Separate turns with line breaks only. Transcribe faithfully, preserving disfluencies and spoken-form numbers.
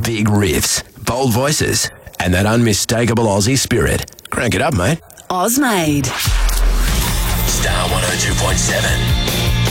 Big riffs, bold voices, and that unmistakable Aussie spirit. Crank it up, mate.
Ozmade.
Star one oh two point seven.